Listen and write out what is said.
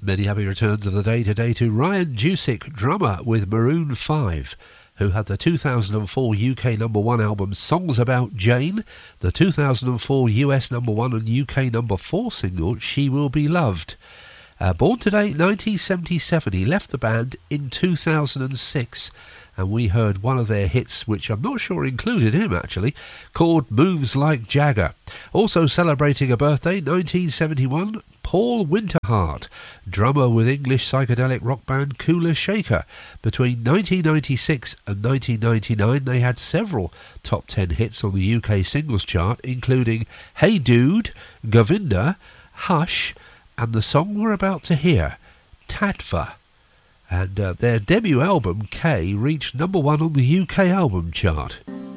Many happy returns of the day today to Ryan Jusick, drummer with Maroon 5, who had the 2004 UK number 1 album Songs About Jane, the 2004 US number 1 and UK number 4 single She Will Be Loved. Born today, 1977, he left the band in 2006, and we heard one of their hits, which I'm not sure included him actually, called Moves Like Jagger. Also celebrating a birthday, 1971, Paul Winterhart, drummer with English psychedelic rock band Kula Shaker. Between 1996 and 1999, they had several top 10 hits on the UK singles chart, including Hey Dude, Govinda, Hush, and the song we're about to hear, Tatva. And their debut album, K, reached number 1 on the UK album chart.